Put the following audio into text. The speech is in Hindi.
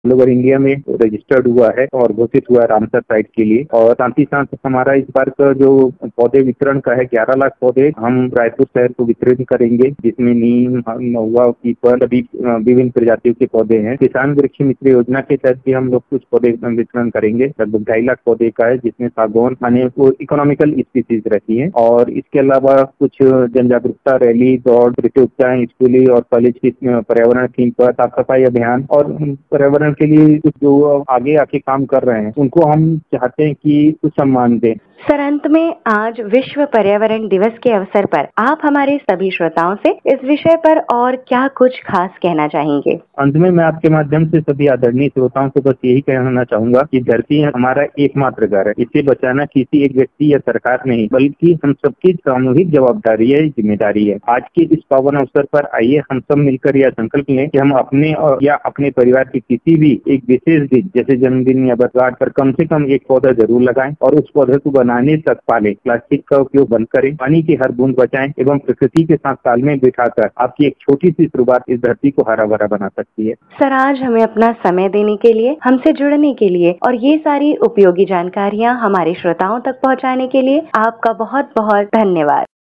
ऑल ओवर इंडिया में रजिस्टर्ड हुआ है और घोषित हुआ है रामसर साइट के लिए। और साथ ही साथ हमारा इस बार का जो पौधे वितरण का है 11 लाख पौधे हम रायपुर शहर को वितरण करेंगे, जिसमें नीम, महुआ, पीपल, सभी विभिन्न प्रजातियों के पौधे हैं। किसान वृक्ष मित्र योजना के तहत भी हम लोग कुछ पौधे वितरण करेंगे, लगभग 2.5 लाख पौधे का है, जिसमें सागौन माने वो इकोनॉमिकल स्पीसीज रहती है। और इसके अलावा कुछ जन जागरूकता रैली, दौड़ प्रतियोगिताएं स्कूली और कॉलेज की पर्यावरण थीम पर साफ सफाई अभियान और पर्यावरण के लिए कुछ जो आगे आके काम कर रहे हैं उनको हम चाहते हैं कि कुछ सम्मान दें। सर, अंत में आज विश्व पर्यावरण दिवस के अवसर पर आप हमारे सभी श्रोताओं से इस विषय पर और क्या कुछ खास कहना चाहेंगे? अंत में मैं आपके माध्यम से सभी आदरणीय श्रोताओं को बस यही कहना चाहूंगा कि धरती हमारा एकमात्र घर है। इसे बचाना किसी एक व्यक्ति या सरकार नहीं, बल्कि हम सबकी सामूहिक जवाबदारी है, जिम्मेदारी है। आज के इस पावन अवसर पर आइए हम सब मिलकर यह संकल्प लें कि हम अपने या अपने परिवार के किसी भी एक विशेष दिन जैसे जन्मदिन या बरसात पर कम से कम एक पौधा जरूर लगाएं और उस पौधे को बनाने तक पालें। प्लास्टिक का उपयोग बंद करें, पानी की हर बूंद बचाएं एवं प्रकृति के साथ तालमेल बिठाकर आपकी एक छोटी सी शुरुआत इस धरती को हरा भरा बना सकती है। सर, आज हमें अपना समय देने के लिए, हमसे जुड़ने के लिए और ये सारी उपयोगी जानकारियां हमारे श्रोताओं तक पहुंचाने के लिए आपका बहुत बहुत धन्यवाद।